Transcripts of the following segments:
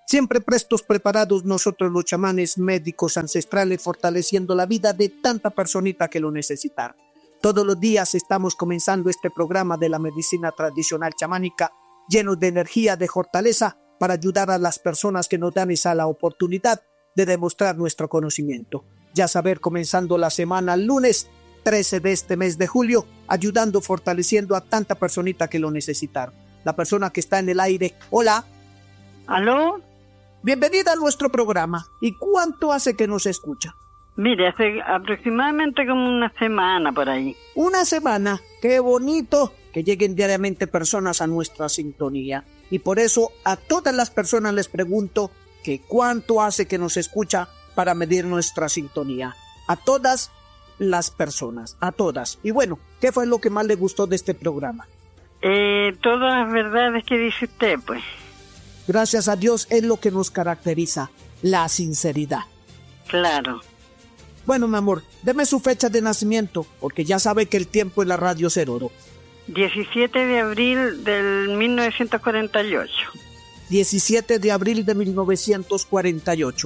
Siempre prestos, preparados nosotros los chamanes médicos ancestrales, fortaleciendo la vida de tanta personita que lo necesita. Todos los días estamos comenzando este programa de la medicina tradicional chamánica, llenos de energía, de fortaleza, para ayudar a las personas que nos dan esa la oportunidad de demostrar nuestro conocimiento. Ya saber, comenzando la semana lunes 13 de este mes de julio, ayudando, fortaleciendo a tanta personita que lo necesitaron. La persona que está en el aire, hola. ¿Aló? Bienvenida a nuestro programa. ¿Y cuánto hace que nos escucha? Mire, hace aproximadamente como una semana por ahí. Una semana. Qué bonito que lleguen diariamente personas a nuestra sintonía. Y por eso a todas las personas les pregunto que cuánto hace que nos escucha para medir nuestra sintonía. A todas las personas, a todas. Y bueno, ¿qué fue lo que más le gustó de este programa? Todas las verdades que dice usted, pues. Gracias a Dios es lo que nos caracteriza, la sinceridad. Claro. Bueno, mi amor, deme su fecha de nacimiento, porque ya sabe que el tiempo en la radio es oro. 17 de abril del 1948. 17 de abril de 1948.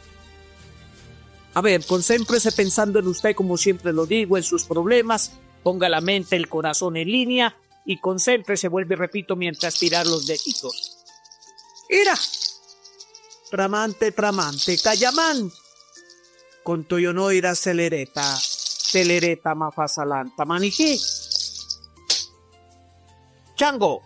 A ver, concéntrese pensando en usted, como siempre lo digo, en sus problemas. Ponga la mente, el corazón en línea y concéntrese, vuelve y repito, mientras tirar los deditos. ¡Ira! Tramante, tramante, Cayamán. Con tuyo no irá celereta, celereta mafasalanta, manijí. Chango.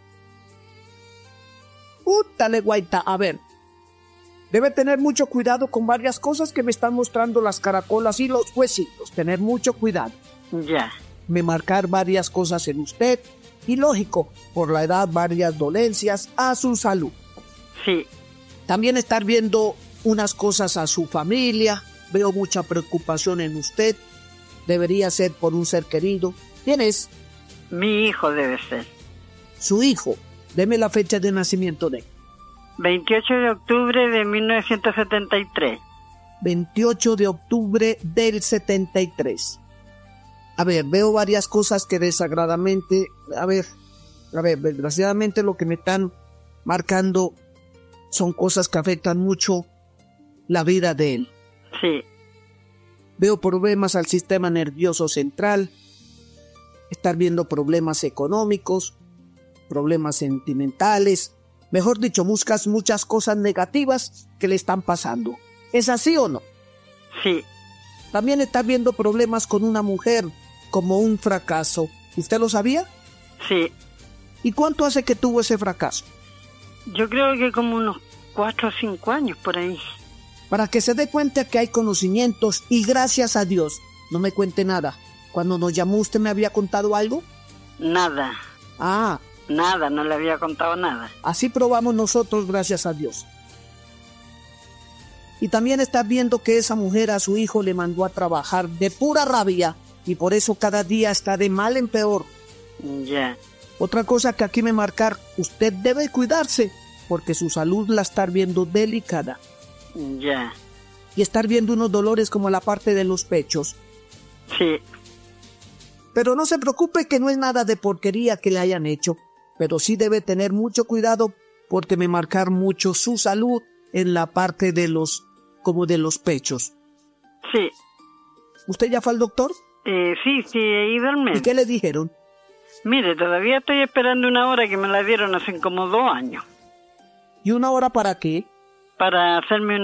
Útale, guaita, a ver. Debe tener mucho cuidado con varias cosas que me están mostrando las caracolas y los huesitos. Tener mucho cuidado. Ya. Me marcar varias cosas en usted. Y lógico, por la edad, varias dolencias a su salud. Sí. También estar viendo unas cosas a su familia. Veo mucha preocupación en usted. Debería ser por un ser querido. ¿Quién es? Mi hijo debe ser. Su hijo. Deme la fecha de nacimiento de él. 28 de octubre de 1973. 28 de octubre del 73. A ver, veo varias cosas que desagradablemente, desgraciadamente lo que me están marcando son cosas que afectan mucho la vida de él. Sí. Veo problemas al sistema nervioso central, estar viendo problemas económicos, problemas sentimentales, mejor dicho, muchas cosas negativas que le están pasando. ¿Es así o no? Sí. También está viendo problemas con una mujer, como un fracaso. ¿Usted lo sabía? Sí. ¿Y cuánto hace que tuvo ese fracaso? Yo creo que como unos 4 o 5 años por ahí. Para que se dé cuenta que hay conocimientos y gracias a Dios, no me cuente nada. Cuando nos llamó, ¿usted me había contado algo? Nada. Ah. Nada, no le había contado nada. Así probamos nosotros, gracias a Dios. Y también está viendo que esa mujer a su hijo le mandó a trabajar de pura rabia y por eso cada día está de mal en peor. Ya. Otra cosa que aquí me marcar, usted debe cuidarse porque su salud la está viendo delicada. Ya. Y estar viendo unos dolores como la parte de los pechos. Sí. Pero no se preocupe que no es nada de porquería que le hayan hecho. Pero sí debe tener mucho cuidado porque me marcar mucho su salud en la parte de los pechos. Sí. ¿Usted ya fue al doctor? Sí, he ido al médico. ¿Y qué le dijeron? Mire, todavía estoy esperando una hora que me la dieron hace como 2 años. ¿Y una hora para qué? Para hacerme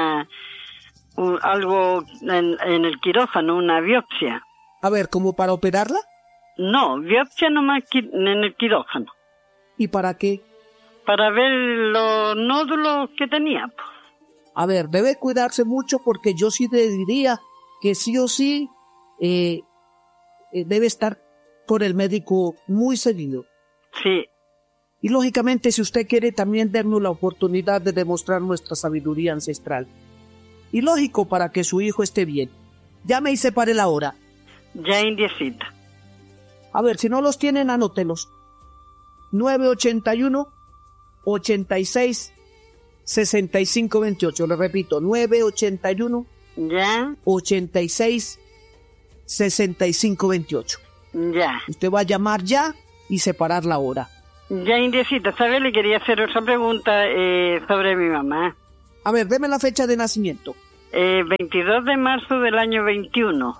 algo en el quirófano, una biopsia. A ver, ¿como para operarla? No, biopsia nomás en el quirófano. ¿Y para qué? Para ver los nódulos que tenía. A ver, debe cuidarse mucho porque yo sí le diría que sí o sí debe estar por el médico muy seguido. Sí. Y lógicamente, si usted quiere también darnos la oportunidad de demostrar nuestra sabiduría ancestral. Y lógico, para que su hijo esté bien. Llame y separe la hora. Ya indiecita. A ver, si no los tienen, anótelos. 981-86-6528. Le repito, 981. Ya. 86-6528. Ya. Usted va a llamar ya y separar la hora. Ya, indiecita, ¿sabes? Le quería hacer otra pregunta sobre mi mamá. A ver, deme la fecha de nacimiento. 22 de marzo del año 21.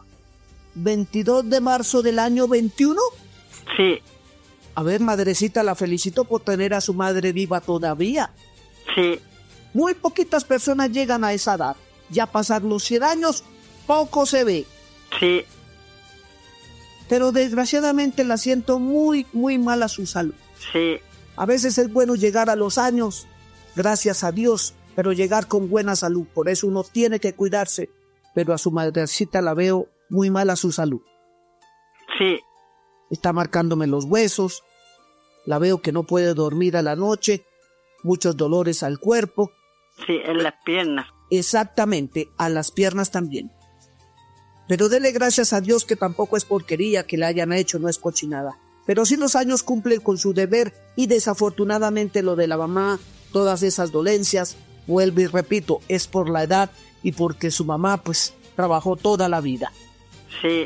22 de marzo del año 21. Sí, A ver, madrecita, la felicito por tener a su madre viva todavía. sí, Muy poquitas personas llegan a esa edad. Ya pasar los 100 años, poco se ve. sí, Pero desgraciadamente la siento muy, muy mal a su salud. sí, A veces es bueno llegar a los años, gracias a Dios, pero llegar con buena salud. Por eso uno tiene que cuidarse. Pero a su madrecita la veo muy mal a su salud. sí, Está marcándome los huesos. La veo que no puede dormir a la noche. Muchos dolores al cuerpo. sí, en las piernas. Exactamente, a las piernas también. Pero dele gracias a Dios que tampoco es porquería que le hayan hecho, no es cochinada. Pero si los años cumplen con su deber y desafortunadamente lo de la mamá, todas esas dolencias, vuelvo y repito, es por la edad y porque su mamá pues trabajó toda la vida. Sí,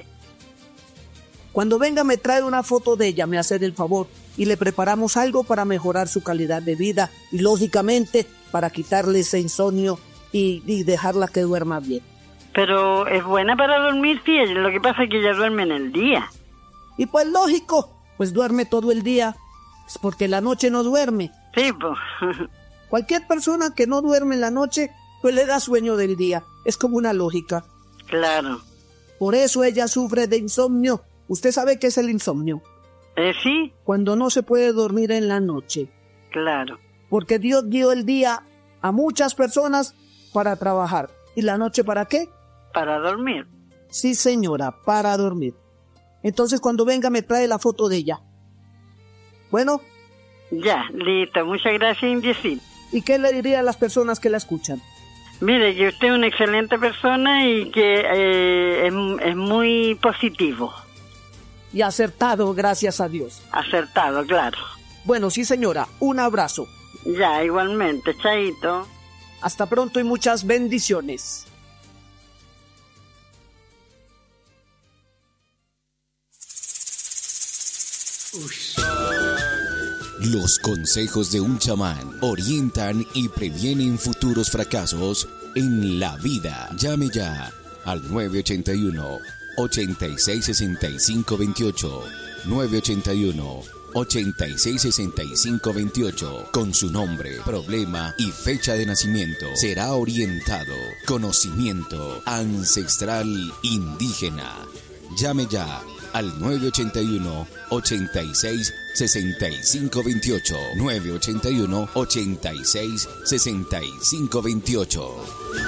Cuando venga me trae una foto de ella, me hace el favor, y le preparamos algo para mejorar su calidad de vida y lógicamente para quitarle ese insomnio y dejarla que duerma bien. pero es buena para dormir, sí, lo que pasa es que ella duerme en el día. Y pues lógico, pues duerme todo el día, es porque la noche no duerme. Sí, pues, Cualquier persona que no duerme en la noche, pues le da sueño del día, es como una lógica. claro. Por eso ella sufre de insomnio. ¿Usted sabe qué es el insomnio? Sí, Cuando no se puede dormir en la noche. claro. Porque Dios dio el día a muchas personas para trabajar. ¿Y la noche para qué? Para dormir. Sí, señora, para dormir. Entonces, cuando venga, me trae la foto de ella. Bueno, Ya, listo. Muchas gracias, indiecita. ¿y qué le diría a las personas que la escuchan? Mire, que usted es una excelente persona y que es muy positivo. Y acertado, gracias a Dios. Acertado, claro. Bueno, sí, señora, un abrazo. Ya, igualmente. Chaito. Hasta pronto y muchas bendiciones. Los consejos de un chamán orientan y previenen futuros fracasos en la vida. Llame ya al 981-866528. 981-866528. Con su nombre, problema y fecha de nacimiento será orientado. Conocimiento ancestral indígena. Llame ya al 981-866528. 981-866528.